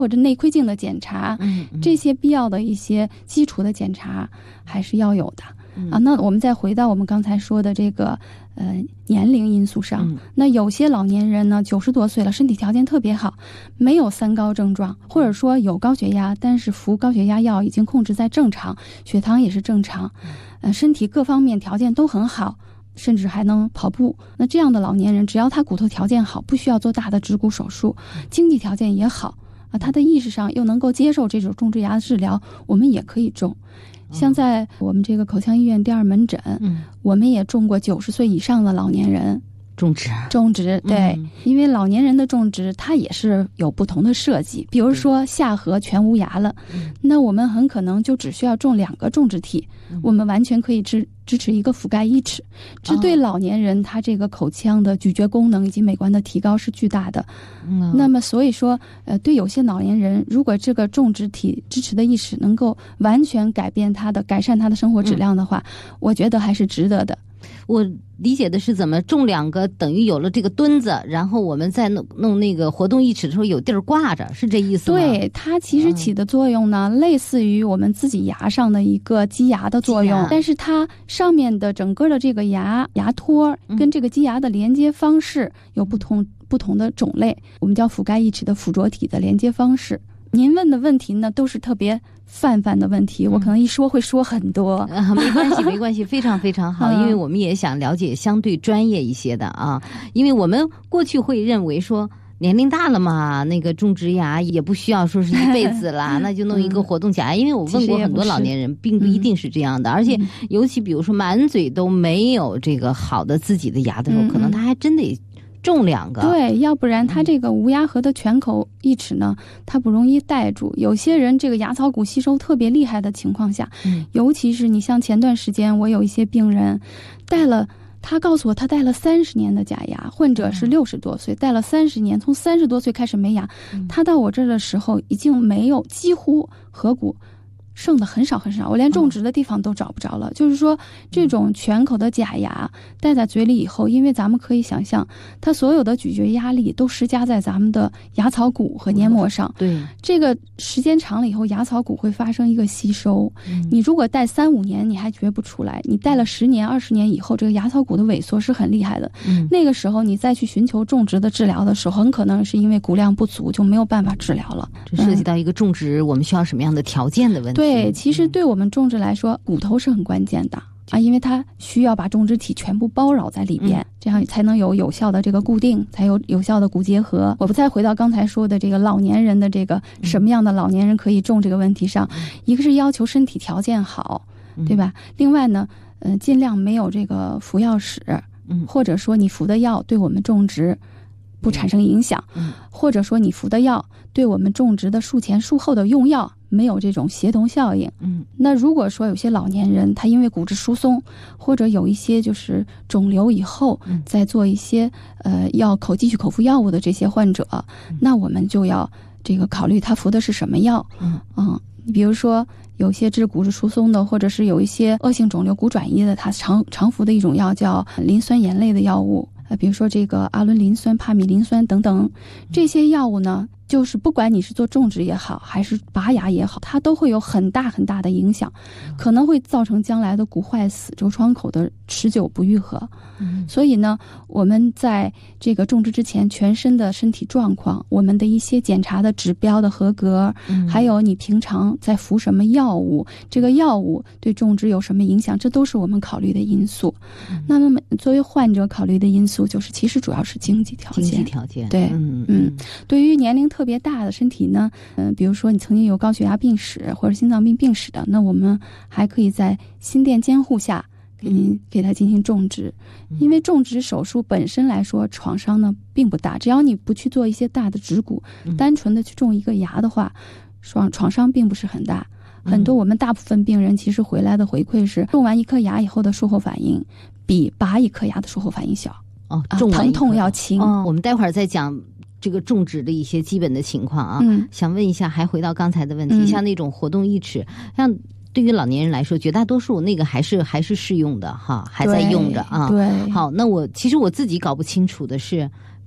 或者内窥镜的检查，这些必要的一些基础的检查还是要有的。那我们再回到我们刚才说的这个年龄因素上，那有些老年人呢90多岁了，身体条件特别好，没有三高症状，或者说有高血压，但是服高血压药已经控制在正常，血糖也是正常，身体各方面条件都很好，甚至还能跑步。那这样的老年人，只要他骨头条件好，不需要做大的植骨手术，经济条件也好他的意识上又能够接受这种种植牙的治疗，我们也可以种。像在我们这个口腔医院第2门诊，我们也种过90岁以上的老年人种植，对，因为老年人的种植它也是有不同的设计，比如说下颌全无牙了，那我们很可能就只需要种2个种植体，我们完全可以支持一个覆盖1齿，这对老年人他这个口腔的咀嚼功能以及美观的提高是巨大的。那么所以说对有些老年人，如果这个种植体支持的1齿能够完全改善他的生活质量的话，我觉得还是值得的。 我理解的是怎么种2个等于有了这个墩子，然后我们再弄那个活动1齿的时候有地儿挂着，是这意思吗？ 对，它其实起的作用呢，类似于我们自己牙上的一个积牙的作用，但是它上面的整个的这个牙托跟这个积牙的连接方式有不同的种类，我们叫覆盖1齿的附着体的连接方式。您问的问题呢，都是特别泛的问题，我可能一说会说很多。 没关系，非常非常好，因为我们也想了解相对专业一些的啊，因为我们过去会认为说年龄大了嘛，那个种植牙也不需要说是一辈子啦，那就弄一个活动假牙。因为我问过很多老年人，并不一定是这样的，而且尤其比如说满嘴都没有这个好的自己的牙的时候，可能他还真得种2个， 对，要不然它这个无牙颌的全口1齿呢，它不容易带住。有些人这个牙槽骨吸收特别厉害的情况下，尤其是你像前段时间我有一些病人他告诉我他戴了30年的假牙，患者是60多岁，戴了30年，从30多岁开始没牙，他到我这儿的时候已经没有，几乎颌骨剩的很少很少，我连种植的地方都找不着了。就是说这种全口的假牙戴在嘴里以后，因为咱们可以想象它所有的咀嚼压力都施加在咱们的牙槽骨和黏膜上， 对， 这个时间长了以后牙槽骨会发生一个吸收，你如果戴3-5年你还觉不出来，你戴了10年20年以后，这个牙槽骨的萎缩是很厉害的，那个时候你再去寻求种植的治疗的时候，很可能是因为骨量不足就没有办法治疗了。 这涉及到一个种植我们需要什么样的条件的问题。 对，其实对我们种植来说，骨头是很关键的因为它需要把种植体全部包绕在里边，这样才能有效的这个固定，才有效的骨结合。我不再回到刚才说的这个老年人的这个什么样的老年人可以种这个问题上，一个是要求身体条件好，对吧？另外呢，尽量没有这个服药史，或者说你服的药对我们种植不产生影响，或者说你服的药对我们种植的术前术后的用药没有这种协同效应。那如果说有些老年人他因为骨质疏松，或者有一些就是肿瘤以后再做一些继续口服药物的这些患者，那我们就要这个考虑他服的是什么药。你比如说有些治骨质疏松的，或者是有一些恶性肿瘤骨转移的，他常服的一种药叫磷酸盐类的药物，比如说这个阿伦磷酸、帕米磷酸等等，这些药物呢，就是不管你是做种植也好，还是拔牙也好，它都会有很大很大的影响，可能会造成将来的骨坏死、瘘疮口的持久不愈合。所以呢，我们在这个种植之前，全身的身体状况，我们的一些检查的指标的合格，还有你平常在服什么药物，这个药物对种植有什么影响，这都是我们考虑的因素。那么作为患者考虑的因素，就是其实主要是经济条件。对，对于年龄特别大的身体呢，比如说你曾经有高血压病史或者心脏病病史的，那我们还可以在心电监护下给它进行种植。因为种植手术本身来说创伤呢并不大，只要你不去做一些大的植骨，单纯的去种一个牙的话，创伤并不是很大。很多我们大部分病人其实回来的回馈是种完1颗牙以后的术后反应比拔1颗牙的术后反应小，疼痛要轻。 我们待会儿再讲这个种植的一些基本的情况啊。想问一下，还回到刚才的问题，像那种活动1齿，像对于老年人来说，绝大多数那个还是适用的哈，还在用着啊。 对， 好，那其实我自己搞不清楚的是，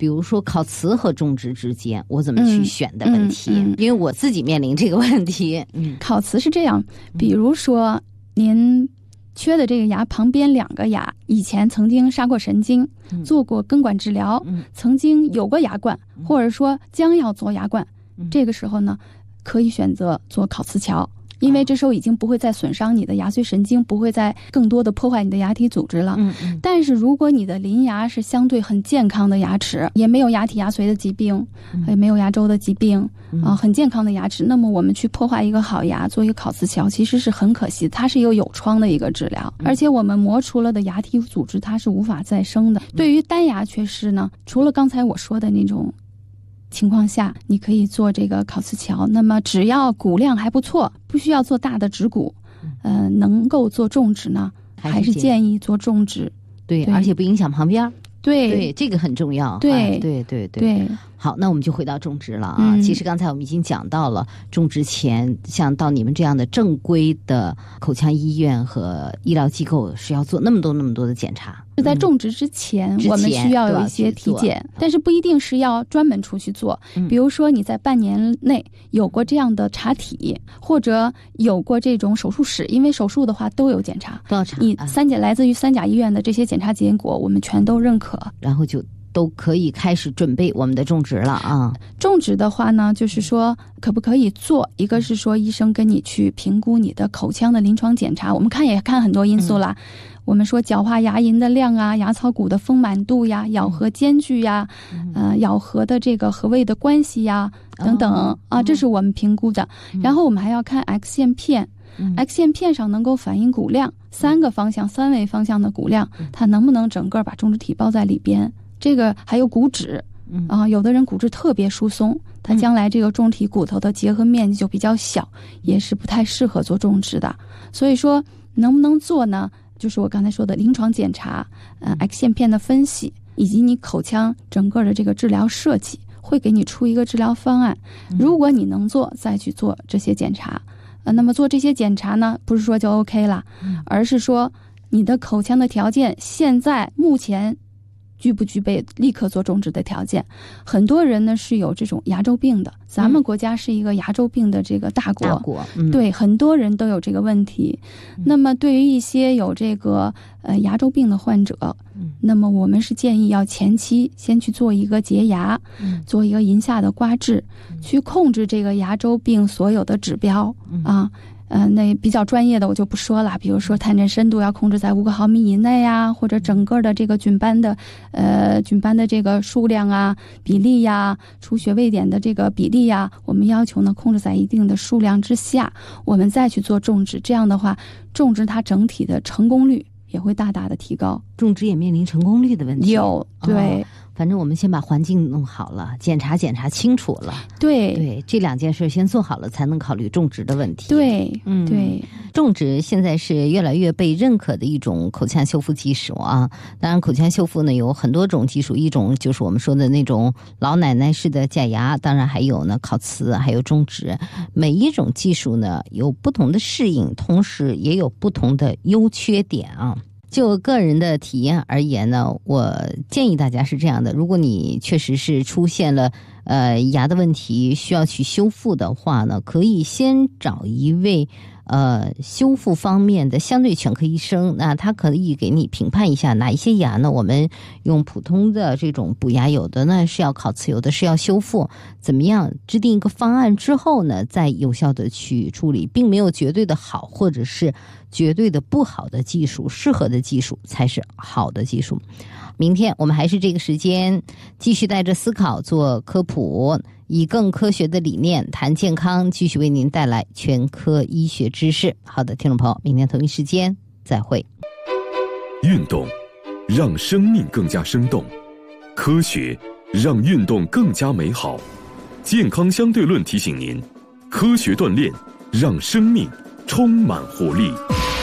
比如说烤瓷和种植之间我怎么去选的问题，因为我自己面临这个问题。 烤瓷是这样，比如说您缺的这个牙旁边2个牙以前曾经杀过神经，做过根管治疗，曾经有过牙冠，或者说将要做牙冠，这个时候呢可以选择做烤瓷桥，因为这时候已经不会再损伤你的牙髓神经，不会再更多的破坏你的牙体组织了。但是如果你的邻牙是相对很健康的牙齿，也没有牙体牙髓的疾病，也没有牙周的疾病，很健康的牙齿，那么我们去破坏一个好牙做一个烤瓷桥其实是很可惜，它是一个有创的一个治疗，而且我们磨除了的牙体组织它是无法再生的。对于单牙缺失呢，除了刚才我说的那种情况下你可以做这个烤瓷桥，那么只要骨量还不错，不需要做大的植骨，能够做种植呢，还是建议做种植。 对，而且不影响旁边。 对， 这个很重要。 对， 对。好，那我们就回到种植了啊。其实刚才我们已经讲到了，种植前像到你们这样的正规的口腔医院和医疗机构是要做那么多的检查。 就在种植之前，我们需要有一些体检，但是不一定是要专门出去做。比如说你在半年内有过这样的查体，或者有过这种手术史，因为手术的话都有检查， 都要查。 你来自于3甲医院的这些检查结果，我们全都认可， 然后就都可以开始准备我们的种植了啊。 种植的话呢，就是说可不可以做，一个是说医生跟你去评估你的口腔的临床检查，我们也看很多因素啦。我们说角化牙龈的量啊，牙槽骨的丰满度呀，咬合间距呀，咬合的这个颌位的关系呀等等啊，这是我们评估的。然后我们还要看 X 线片，X 线片上能够反映骨量，3维方向的骨量，它能不能整个把种植体包在里边。这个还有骨质有的人骨质特别疏松，它将来这个种体骨头的结合面积就比较小，也是不太适合做种植的。所以说能不能做呢，就是我刚才说的临床检查，X 线片的分析，以及你口腔整个的这个治疗设计，会给你出一个治疗方案。如果你能做，再去做这些检查。那么做这些检查呢，不是说就 OK 了，而是说你的口腔的条件现在目前具不具备立刻做种植的条件。很多人呢是有这种牙周病的，咱们国家是一个牙周病的这个大国，对，很多人都有这个问题。那么对于一些有这个牙周病的患者，那么我们是建议要前期先去做一个洁牙，做一个龈下的刮治，去控制这个牙周病所有的指标啊。那比较专业的我就不说了，比如说探针深度要控制在5个毫米以内啊，或者整个的这个菌斑的这个数量啊、比例呀、出血位点的这个比例呀，我们要求呢控制在一定的数量之下，我们再去做种植。这样的话，种植它整体的成功率也会大大的提高。 种植也面临成功率的问题。 有，对。 反正我们先把环境弄好了，检查清楚了，对，这2件事先做好了，才能考虑种植的问题。 对，对， 种植现在是越来越被认可的一种口腔修复技术啊。当然，口腔修复呢有很多种技术，一种就是我们说的那种老奶奶式的假牙，当然还有呢烤瓷，还有种植。每一种技术呢有不同的适应，同时也有不同的优缺点啊。就个人的体验而言呢，我建议大家是这样的：如果你确实是出现了牙的问题需要去修复的话呢，可以先找一位修复方面的相对全科医生，那他可以给你评判一下哪一些牙呢我们用普通的这种补牙，有的呢是要烤瓷，有的是要修复，怎么样制定一个方案之后呢再有效的去处理，并没有绝对的好或者是绝对的不好的技术，适合的技术才是好的技术。明天我们还是这个时间继续带着思考做科普，以更科学的理念谈健康，继续为您带来全科医学知识。好的，听众朋友，明天同一时间再会。 运动让生命更加生动，科学让运动更加美好。健康相对论提醒您，科学锻炼让生命充满活力。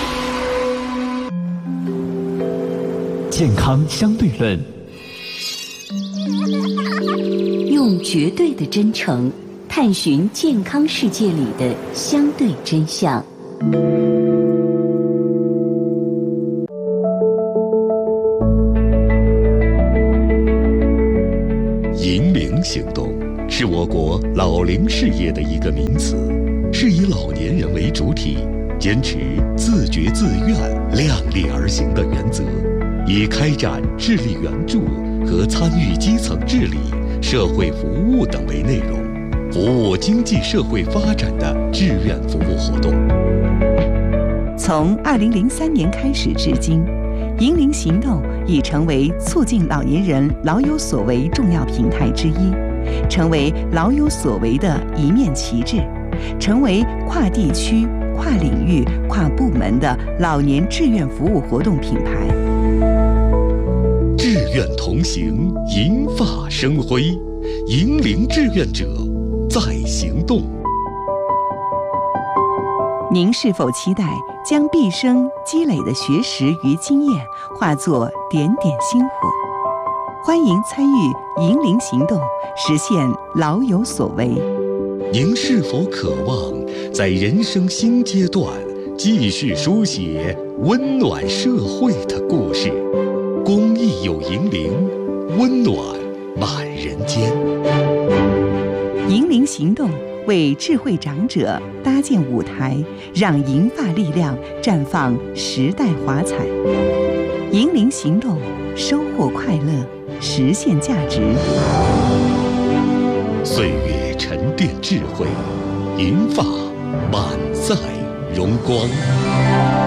健康相对论， 用绝对的真诚探寻健康世界里的相对真相。 名词，是以老年人为主体，坚持自觉自愿、量力而行的原则，以开展智力援助和参与基层治理、社会服务等为内容，服务经济社会发展的志愿服务活动。 从2003年开始至今，银龄行动已成为促进老年人老有所为重要平台之一，成为老有所为的一面旗帜，成为跨地区、跨领域、跨部门的老年志愿服务活动品牌。 志愿同行，银发生辉，银龄志愿者在行动。 您是否期待将毕生积累的学识与经验化作点点星火？欢迎参与银龄行动，实现老有所为。 您是否渴望在人生新阶段继续书写温暖社会的故事？公益有银龄，温暖满人间。 银龄行动为智慧长者搭建舞台，让银发力量绽放时代华彩。银龄行动，收获快乐，实现价值。 岁月沉淀智慧，银发满载荣光。